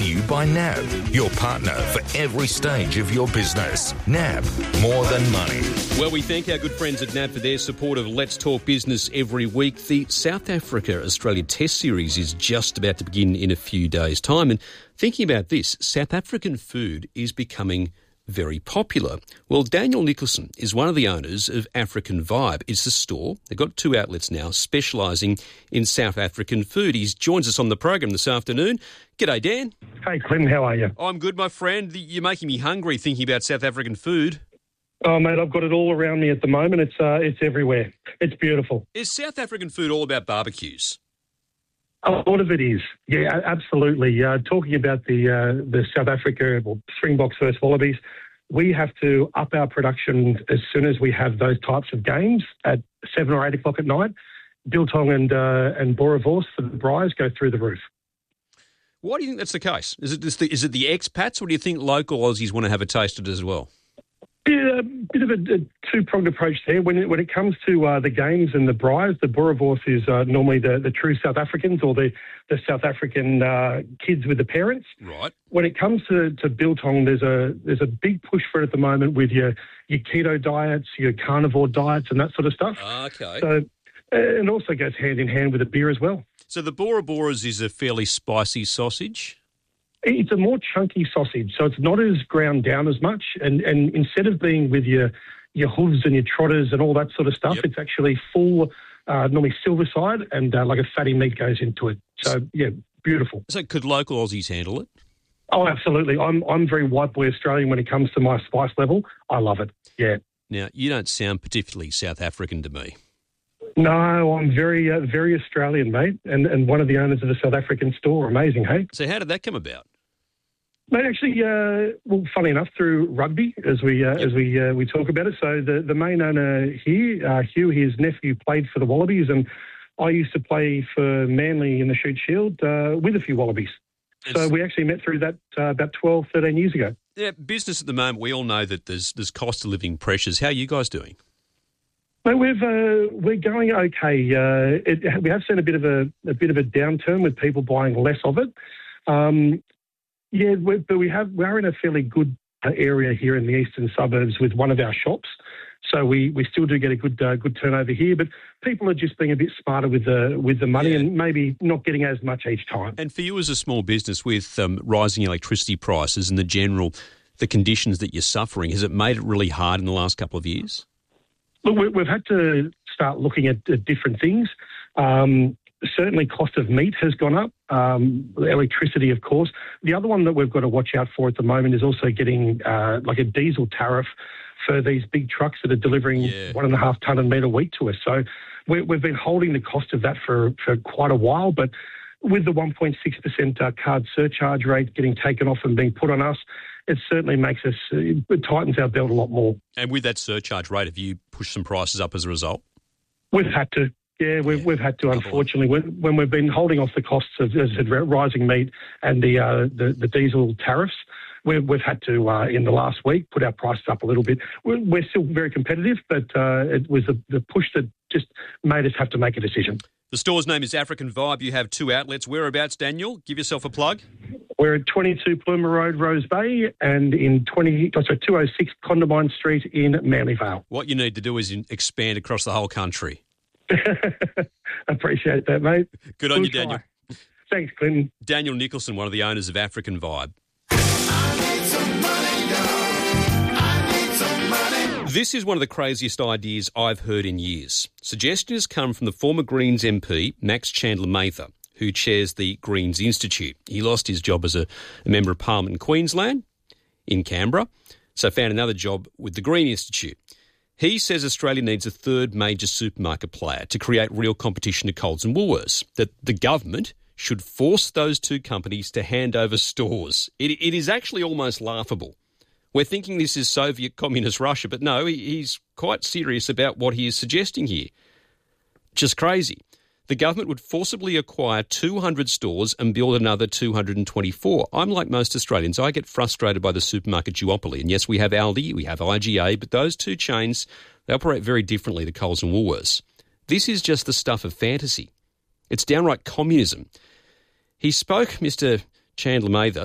you by NAB, your partner for every stage of your business. NAB, more than money. Well, we thank our good friends at NAB for their support of Let's Talk Business every week. The South Africa-Australia Test Series is just about to begin in a few days' time. And thinking about this, South African food is becoming very popular. Well, Daniel Nicholson is one of the owners of African Vibe. It's a store. They've got 2 outlets now specialising in South African food. He joins us on the program this afternoon. G'day, Dan. Hey, Clinton, how are you? I'm good, my friend. You're making me hungry thinking about South African food. Oh, mate, I've got it all around me at the moment. It's everywhere. It's beautiful. Is South African food all about barbecues? A lot of it is. Yeah, absolutely. Talking about the South Africa, well, Springboks versus Wallabies, we have to up our production as soon as we have those types of games at 7 or 8 o'clock at night. Biltong and Boerewors for the Briars go through the roof. Why do you think that's the case? Is it the expats, or do you think local Aussies want to have a taste of it as well? Yeah, a bit of a two-pronged approach there. When it comes to the games and the Briars, the Boerewors is normally the true South Africans or the South African kids with the parents. Right. When it comes to Biltong, there's a big push for it at the moment with your keto diets, your carnivore diets and that sort of stuff. Okay. So it also goes hand in hand with the beer as well. So the Boerewors is a fairly spicy sausage? It's a more chunky sausage, so it's not as ground down as much. And instead of being with your hooves and your trotters and all that sort of stuff, It's actually full, normally silver side, and like a fatty meat goes into it. So, yeah, beautiful. So could local Aussies handle it? Oh, absolutely. I'm very white boy Australian when it comes to my spice level. I love it, yeah. Now, you don't sound particularly South African to me. No, I'm very, very Australian, mate, and one of the owners of a South African store. Amazing, hey? So how did that come about? Mate, actually, well, funny enough, through rugby, as we talk about it. So the main owner here, Hugh, his nephew played for the Wallabies, and I used to play for Manly in the Shute Shield with a few Wallabies. So we actually met through that about 12, 13 years ago. Yeah, business at the moment, we all know that there's cost of living pressures. How are you guys doing? Mate, we're going okay. We have seen a bit of a downturn with people buying less of it. Yeah, but we are in a fairly good area here in the eastern suburbs with one of our shops, so we still do get a good turnover here. But people are just being a bit smarter with the money and maybe not getting as much each time. And for you as a small business with rising electricity prices and the conditions that you're suffering, has it made it really hard in the last couple of years? Look, we've had to start looking at different things. Certainly cost of meat has gone up, electricity, of course. The other one that we've got to watch out for at the moment is also getting like a diesel tariff for these big trucks that are delivering 1.5 tonne of meat a week to us. So we've been holding the cost of that for quite a while, but with the 1.6% card surcharge rate getting taken off and being put on us, it certainly makes us, it tightens our belt a lot more. And with that surcharge rate, have you pushed some prices up as a result? We've had to. Yeah, we've had to, unfortunately. When we've been holding off the costs of, as I said, rising meat and the diesel tariffs, we've had to, in the last week, put our prices up a little bit. We're still very competitive, but it was the push that just made us have to make a decision. The store's name is African Vibe. You have 2 outlets. Whereabouts, Daniel? Give yourself a plug. We're at 22 Pluma Road, Rose Bay, and in 206 Condamine Street in Manly Vale. What you need to do is expand across the whole country. Appreciate that, mate. Good on you, Daniel. Thanks, Clinton. Daniel Nicholson, one of the owners of African Vibe. This is one of the craziest ideas I've heard in years. Suggestion has come from the former Greens MP, Max Chandler-Mather, who chairs the Greens Institute. He lost his job as a Member of Parliament in Queensland, in Canberra, so found another job with the Green Institute. He says Australia needs a third major supermarket player to create real competition to Coles and Woolworths, that the government should force those 2 companies to hand over stores. It is actually almost laughable. We're thinking this is Soviet communist Russia, but no, he's quite serious about what he is suggesting here. Just crazy. The government would forcibly acquire 200 stores and build another 224. I'm like most Australians. I get frustrated by the supermarket duopoly. And yes, we have Aldi, we have IGA, but those 2 chains, they operate very differently to Coles and Woolworths. This is just the stuff of fantasy. It's downright communism. He spoke, Mr. Chandler-Mather,